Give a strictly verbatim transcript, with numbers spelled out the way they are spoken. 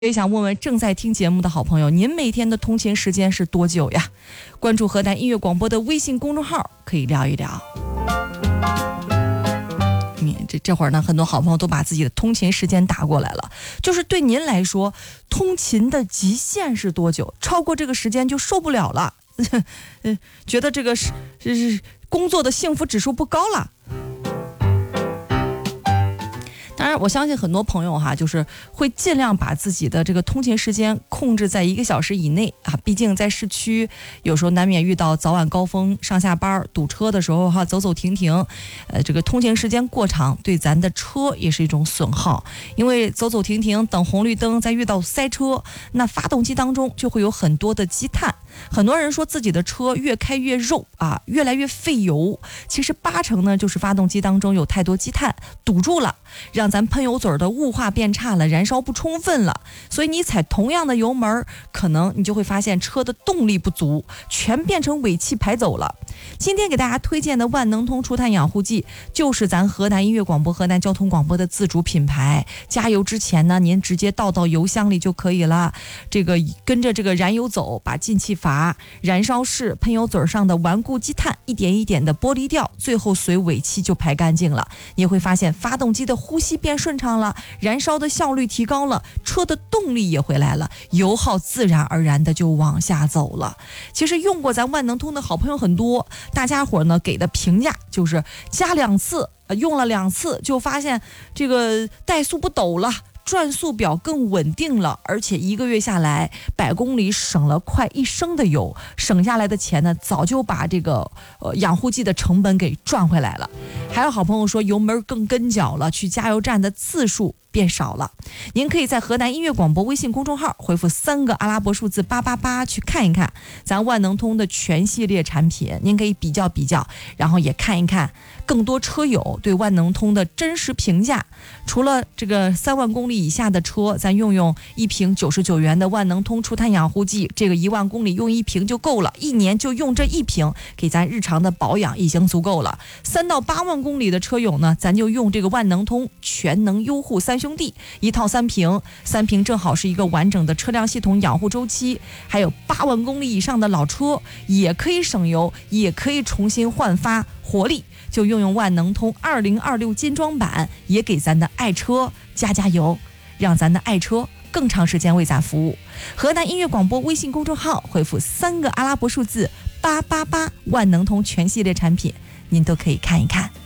也想问问正在听节目的好朋友，您每天的通勤时间是多久呀？关注河南音乐广播的微信公众号，可以聊一聊。你这这会儿呢，很多好朋友都把自己的通勤时间打过来了，就是对您来说，通勤的极限是多久？超过这个时间就受不了了，嗯，觉得这个是是工作的幸福指数不高了。当然我相信很多朋友哈，就是会尽量把自己的这个通勤时间控制在一个小时以内啊，毕竟在市区有时候难免遇到早晚高峰上下班堵车的时候哈，走走停停，呃，这个通勤时间过长对咱的车也是一种损耗，因为走走停停等红绿灯再遇到塞车，那发动机当中就会有很多的积碳。很多人说自己的车越开越肉啊，越来越费油，其实八成呢就是发动机当中有太多积碳堵住了，让咱喷油嘴的雾化变差了，燃烧不充分了，所以你踩同样的油门，可能你就会发现车的动力不足，全变成尾气排走了。今天给大家推荐的万能通除碳养护剂，就是咱河南音乐广播、河南交通广播的自主品牌。加油之前呢，您直接倒到油箱里就可以了。这个跟着这个燃油走，把进气阀、燃烧室、喷油嘴上的顽固积碳一点一点的剥离掉，最后随尾气就排干净了。你会发现发动机的呼吸变顺畅了，燃烧的效率提高了，车的动力也回来了，油耗自然而然的就往下走了。其实用过咱万能通的好朋友很多，大家伙呢给的评价就是加两次，用了两次就发现这个怠速不抖了，转速表更稳定了，而且一个月下来百公里省了快一升的油，省下来的钱呢早就把这个呃养护剂的成本给赚回来了。还有好朋友说油门更跟脚了，去加油站的次数变少了。您可以在河南音乐广播微信公众号回复三个阿拉伯数字八八八去看一看咱万能通的全系列产品，您可以比较比较，然后也看一看更多车友对万能通的真实评价。除了这个三万公里以下的车，咱用用一瓶九十九元的万能通除碳养护剂，这个一万公里用一瓶就够了，一年就用这一瓶，给咱日常的保养已经足够了。三到八万公里的车友呢，咱就用这个万能通全能优护三兄弟，一套三瓶，三瓶正好是一个完整的车辆系统养护周期。还有八万公里以上的老车也可以省油，也可以重新焕发活力，就用用万能通二零二六精装版，也给咱的爱车加加油，让咱的爱车更长时间为咱服务。河南音乐广播微信公众号回复三个阿拉伯数字八八八，万能通全系列产品您都可以看一看。